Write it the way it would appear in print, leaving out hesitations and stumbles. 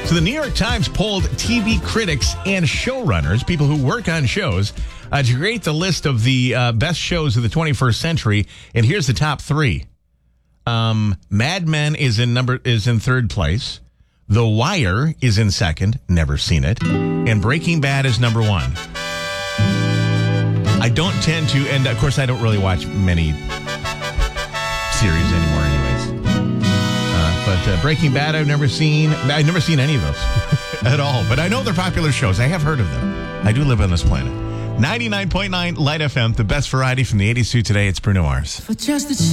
So the New York Times polled TV critics and showrunners, people who work on shows, to create the list of the best shows of the 21st century. And here's the top three. Mad Men is in third place. The Wire is in second. Never seen it. And Breaking Bad is number one. I don't tend to, and of course I don't really watch many series anymore anyways. But Breaking Bad I've never seen any of those at all. But I know they're popular shows. I have heard of them. I do live on this planet. 99.9 Light FM, the best variety from the 80s to today. It's Bruno Mars.